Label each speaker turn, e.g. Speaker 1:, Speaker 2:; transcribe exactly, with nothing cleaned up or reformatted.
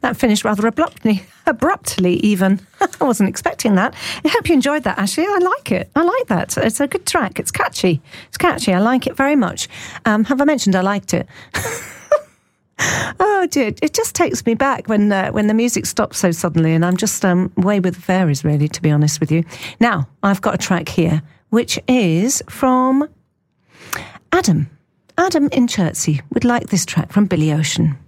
Speaker 1: that finished rather abruptly, abruptly even. I wasn't expecting that. I hope you enjoyed that, Ashley. I like it. I like that. It's a good track. It's catchy. It's catchy. I like it very much. Um, have I mentioned I liked it? Oh dear, it just takes me back when uh, when the music stops so suddenly, and I'm just um, away with the fairies, really, to be honest with you. Now, I've got a track here, which is from Adam. Adam in Chertsey would like this track from Billy Ocean.